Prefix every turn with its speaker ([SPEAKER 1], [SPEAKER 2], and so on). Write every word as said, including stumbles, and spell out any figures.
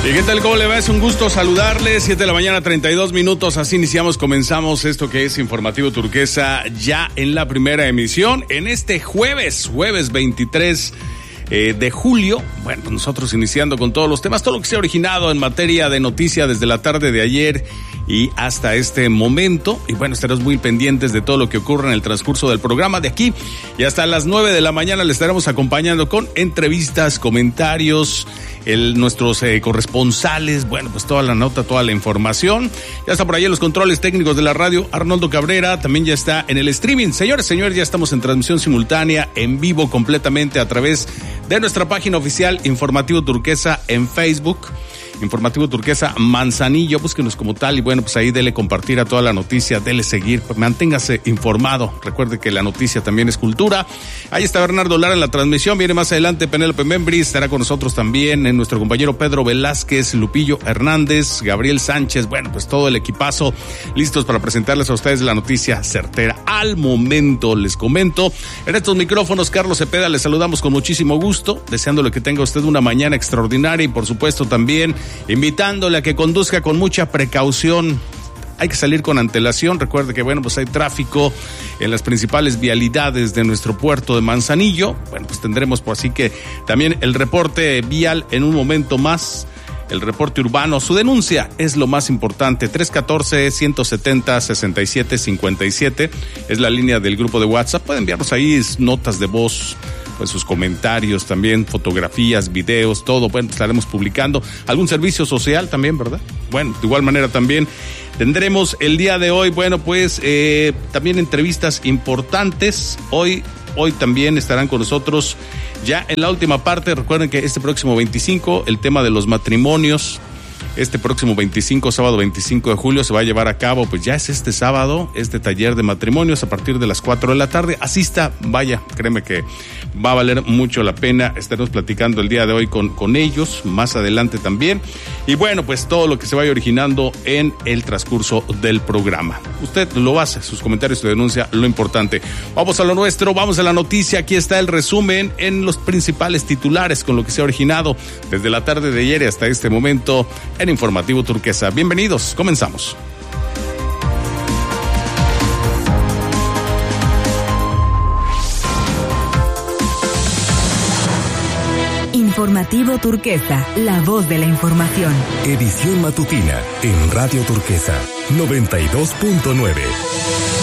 [SPEAKER 1] ¿Y qué tal? ¿Cómo le va? Es un gusto saludarles. siete de la mañana, treinta y dos minutos. Así iniciamos, comenzamos esto que es Informativo Turquesa ya en la primera emisión. En este jueves, jueves veintitrés eh, de julio. Bueno, nosotros iniciando con todos los temas, todo lo que se ha originado en materia de noticia desde la tarde de ayer y hasta este momento. Y bueno, estaremos muy pendientes de todo lo que ocurre en el transcurso del programa de aquí. Y hasta las nueve de la mañana le estaremos acompañando con entrevistas, comentarios, el, nuestros eh, corresponsales, bueno, pues toda la nota, toda la información. Ya está por ahí en los controles técnicos de la radio Arnoldo Cabrera, también ya está en el streaming. Señores, señores, ya estamos en transmisión simultánea, en vivo completamente a través de nuestra página oficial Informativo Turquesa en Facebook. Informativo Turquesa Manzanillo, búsquenos como tal y bueno, pues ahí dele compartir a toda la noticia, dele seguir, manténgase informado. Recuerde que la noticia también es cultura. Ahí está Bernardo Lara en la transmisión, viene más adelante Penélope Membris, estará con nosotros también en nuestro compañero Pedro Velázquez, Lupillo Hernández, Gabriel Sánchez, bueno, pues todo el equipazo listos para presentarles a ustedes la noticia certera. Al momento les comento, en estos micrófonos Carlos Cepeda, les saludamos con muchísimo gusto, deseándole que tenga usted una mañana extraordinaria y por supuesto también invitándole a que conduzca con mucha precaución. Hay que salir con antelación. Recuerde que, bueno, pues hay tráfico en las principales vialidades de nuestro puerto de Manzanillo. Bueno, pues tendremos por así que también el reporte vial en un momento más. El reporte urbano, su denuncia es lo más importante. tres uno cuatro, uno siete cero, seis siete cinco siete es la línea del grupo de WhatsApp. Pueden enviarnos ahí notas de voz, pues sus comentarios también, fotografías, videos, todo. Bueno, estaremos publicando algún servicio social también, ¿verdad? Bueno, de igual manera también tendremos el día de hoy, bueno, pues eh, también entrevistas importantes. Hoy, hoy también estarán con nosotros ya en la última parte. Recuerden que este próximo veinticinco, el tema de los matrimonios, este próximo veinticinco, sábado veinticinco de julio, se va a llevar a cabo, pues ya es este sábado, este taller de matrimonios a partir de las cuatro de la tarde. Asista, vaya, créeme que va a valer mucho la pena. Estaremos platicando el día de hoy con, con ellos, más adelante también. Y bueno, pues todo lo que se vaya originando en el transcurso del programa. Usted lo hace, sus comentarios, su denuncia, lo importante. Vamos a lo nuestro, vamos a la noticia. Aquí está el resumen en los principales titulares con lo que se ha originado desde la tarde de ayer hasta este momento en Informativo Turquesa. Bienvenidos, comenzamos.
[SPEAKER 2] Informativo Turquesa, la voz de la información.
[SPEAKER 3] Edición matutina en Radio Turquesa noventa y dos punto nueve.